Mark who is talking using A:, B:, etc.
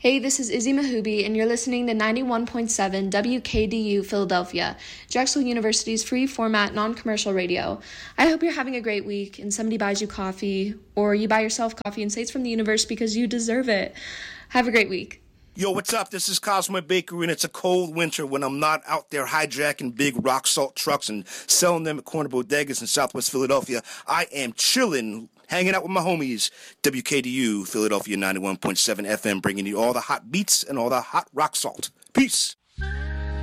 A: Hey, this is Izzy Mahubi, and you're listening to 91.7 WKDU Philadelphia, Drexel University's free format, non-commercial radio. I hope you're having a great week and somebody buys you coffee, or you buy yourself coffee and say it's from the universe because you deserve it. Have a great week.
B: Yo, what's up? This is Cosmo Bakery, and it's a cold winter when I'm not out there hijacking big rock salt trucks and selling them at corner bodegas in Southwest Philadelphia. I am chilling, hanging out with my homies. WKDU Philadelphia 91.7 FM, bringing you all the hot beats and all the hot rock salt. Peace.